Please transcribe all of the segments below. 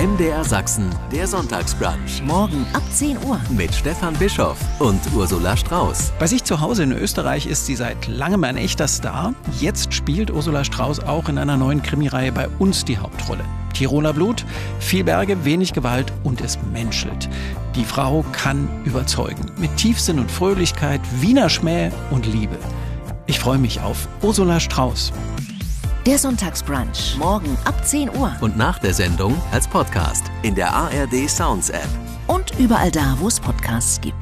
MDR Sachsen, der Sonntagsbrunch. Morgen ab 10 Uhr. Mit Stefan Bischoff und Ursula Strauß. Bei sich zu Hause in Österreich ist sie seit langem ein echter Star. Jetzt spielt Ursula Strauß auch in einer neuen Krimireihe bei uns die Hauptrolle. Tiroler Blut, viel Berge, wenig Gewalt und es menschelt. Die Frau kann überzeugen. Mit Tiefsinn und Fröhlichkeit, Wiener Schmäh und Liebe. Ich freue mich auf Ursula Strauß. Der Sonntagsbrunch. Morgen ab 10 Uhr. Und nach der Sendung als Podcast in der ARD Sounds App. Und überall da, wo es Podcasts gibt.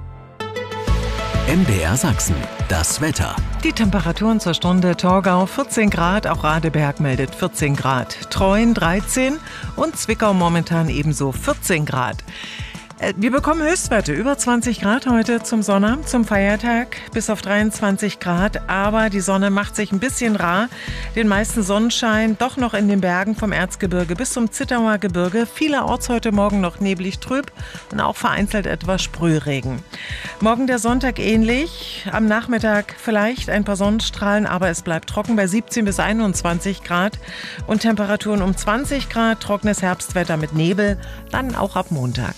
MDR Sachsen. Das Wetter. Die Temperaturen zur Stunde: Torgau 14 Grad, auch Radeberg meldet 14 Grad, Treuen 13 und Zwickau momentan ebenso 14 Grad. Wir bekommen Höchstwerte über 20 Grad heute zum Sonnabend, zum Feiertag, bis auf 23 Grad. Aber die Sonne macht sich ein bisschen rar. Den meisten Sonnenschein doch noch in den Bergen vom Erzgebirge bis zum Zittauer Gebirge. Vielerorts heute Morgen noch neblig trüb und auch vereinzelt etwas Sprühregen. Morgen der Sonntag ähnlich. Am Nachmittag vielleicht ein paar Sonnenstrahlen, aber es bleibt trocken bei 17 bis 21 Grad. Und Temperaturen um 20 Grad, trockenes Herbstwetter mit Nebel, dann auch ab Montag.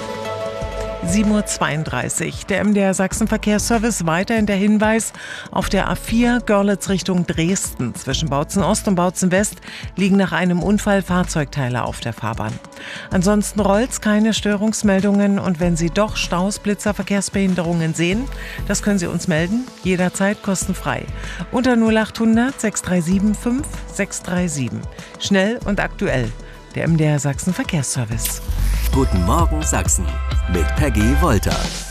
7.32 Uhr. Der MDR Sachsen Verkehrsservice, weiterhin der Hinweis: auf der A4 Görlitz Richtung Dresden zwischen Bautzen Ost und Bautzen West liegen nach einem Unfall Fahrzeugteile auf der Fahrbahn. Ansonsten rollt's, keine Störungsmeldungen, und wenn Sie doch Staus, Blitzer, Verkehrsbehinderungen sehen, das können Sie uns melden, jederzeit kostenfrei. Unter 0800 637 5637. Schnell und aktuell. Der MDR Sachsen Verkehrsservice. Guten Morgen Sachsen mit Peggy Wolter.